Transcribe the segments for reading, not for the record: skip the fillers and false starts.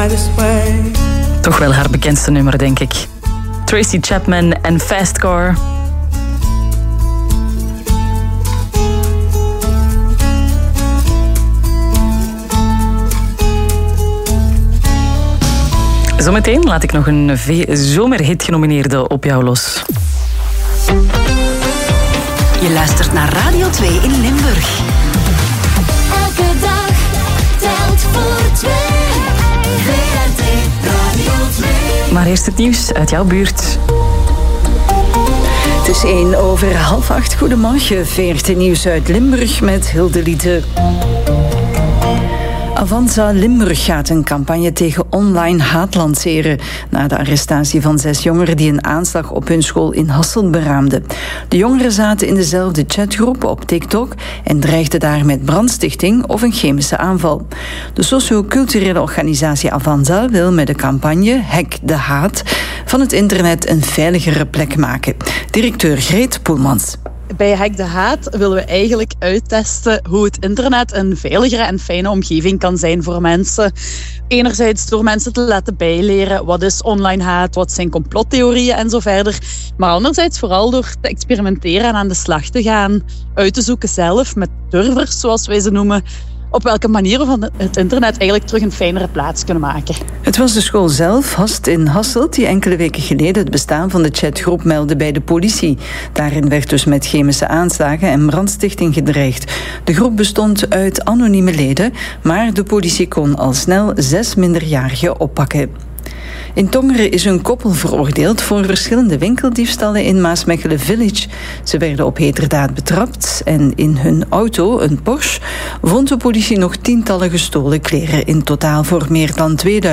this way. Toch wel haar bekendste nummer, denk ik. Tracy Chapman en Fast Car. Zometeen laat ik nog een zomerhit genomineerde op jou los. Je luistert naar Radio 2 in Limburg. Elke dag telt voor twee. VRT Radio 2. Maar eerst het nieuws uit jouw buurt. Het is 7:08. Goedemorgen, VRT Nieuws uit Limburg met Hilde Liete. Avanza Limburg gaat een campagne tegen online haat lanceren na de arrestatie van 6 jongeren die een aanslag op hun school in Hasselt beraamden. De jongeren zaten in dezelfde chatgroep op TikTok en dreigden daar met brandstichting of een chemische aanval. De socio-culturele organisatie Avanza wil met de campagne Hack de Haat van het internet een veiligere plek maken. Directeur Greet Poelmans. Bij Hack de Haat willen we eigenlijk uittesten hoe het internet een veiligere en fijne omgeving kan zijn voor mensen. Enerzijds door mensen te laten bijleren wat is online haat, wat zijn complottheorieën en zo verder. Maar anderzijds vooral door te experimenteren en aan de slag te gaan. Uit te zoeken zelf met durvers, zoals wij ze noemen. Op welke manier we van het internet eigenlijk terug een fijnere plaats kunnen maken. Het was de school zelf, Hast in Hasselt, die enkele weken geleden het bestaan van de chatgroep meldde bij de politie. Daarin werd dus met chemische aanslagen en brandstichting gedreigd. De groep bestond uit anonieme leden, maar de politie kon al snel 6 minderjarigen oppakken. In Tongeren is een koppel veroordeeld voor verschillende winkeldiefstallen in Maasmechelen Village. Ze werden op heterdaad betrapt en in hun auto, een Porsche, vond de politie nog tientallen gestolen kleren, in totaal voor meer dan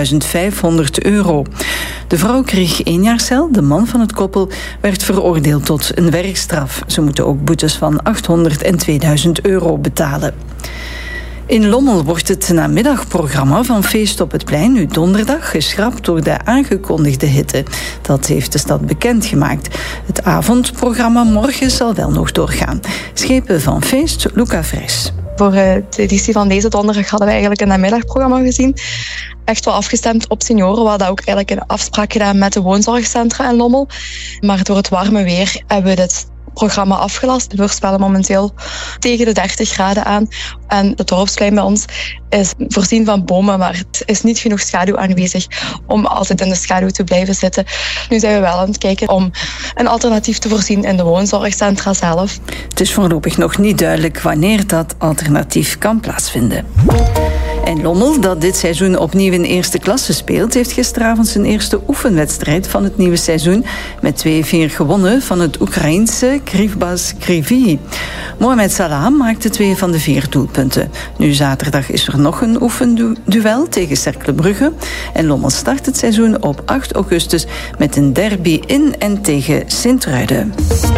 €2500. De vrouw kreeg 1 jaar cel, de man van het koppel werd veroordeeld tot een werkstraf. Ze moeten ook boetes van €800 en €2000 betalen. In Lommel wordt het namiddagprogramma van Feest op het Plein nu donderdag geschrapt door de aangekondigde hitte. Dat heeft de stad bekendgemaakt. Het avondprogramma morgen zal wel nog doorgaan. Schepen van Feest, Luca Vrijs. Voor de editie van deze donderdag hadden we eigenlijk een namiddagprogramma gezien. Echt wel afgestemd op senioren. We hadden ook eigenlijk een afspraak gedaan met de woonzorgcentra in Lommel. Maar door het warme weer hebben we dit programma afgelast. We voorspellen momenteel tegen de 30 graden aan. En het dorpsplein bij ons is voorzien van bomen, maar het is niet genoeg schaduw aanwezig om altijd in de schaduw te blijven zitten. Nu zijn we wel aan het kijken om een alternatief te voorzien in de woonzorgcentra zelf. Het is voorlopig nog niet duidelijk wanneer dat alternatief kan plaatsvinden. En Lommel, dat dit seizoen opnieuw in eerste klasse speelt, heeft gisteravond zijn eerste oefenwedstrijd van het nieuwe seizoen met 2-4 gewonnen van het Oekraïense Krivbas Kryvyi. Mohamed Salah maakte 2 van de 4 doelpunten. Nu zaterdag is er nog een oefenduel tegen Cercle Brugge. En Lommel start het seizoen op 8 augustus met een derby in en tegen Sint-Truiden.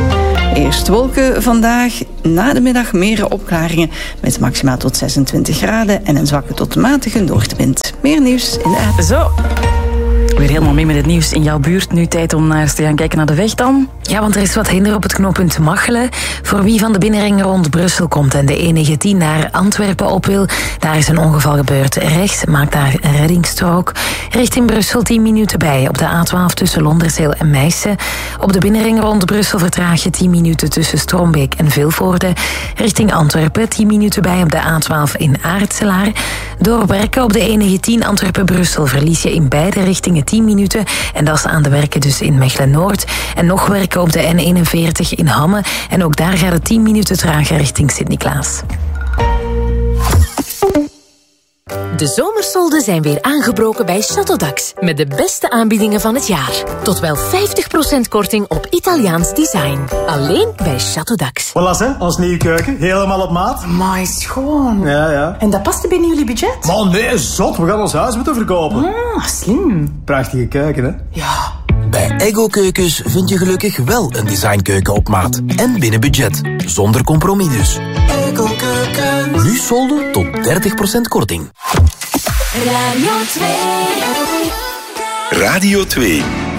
Eerst wolken vandaag, na de middag meer opklaringen met maximaal tot 26 graden en een zwakke tot matige noordwind. Meer nieuws in de app. Zo, weer helemaal mee met het nieuws in jouw buurt. Nu tijd om naar eens te gaan kijken naar de weg dan. Ja, want er is wat hinder op het knooppunt Machelen. Voor wie van de binnenring rond Brussel komt en de E19 naar Antwerpen op wil, daar is een ongeval gebeurd. Rechts maakt daar een reddingsstrook. Richting Brussel 10 minuten bij op de A12 tussen Londerzeel en Meissen. Op de binnenring rond Brussel vertraag je 10 minuten tussen Strombeek en Vilvoorde. Richting Antwerpen 10 minuten bij op de A12 in Aartselaar. Door werken op de E19 Antwerpen-Brussel verlies je in beide richtingen 10 minuten. En dat is aan de werken dus in Mechelen-Noord. En nog werken op de N41 in Hamme. En ook daar gaat het 10 minuten trager richting Sint-Niklaas. De zomersolden zijn weer aangebroken bij Château-Dax. Met de beste aanbiedingen van het jaar. Tot wel 50% korting op Italiaans design. Alleen bij Château-Dax. Voilà, hè, ons nieuwe keuken. Helemaal op maat. Amai, schoon. Ja. En dat past binnen jullie budget? Maar nee, zot. We gaan ons huis moeten verkopen. Slim. Prachtige keuken, hè? Ja. Bij Eggo Keukens vind je gelukkig wel een designkeuken op maat. En binnen budget. Zonder compromis dus. Eggo Keukens. Nu solden tot 30% korting. Radio 2. Radio 2.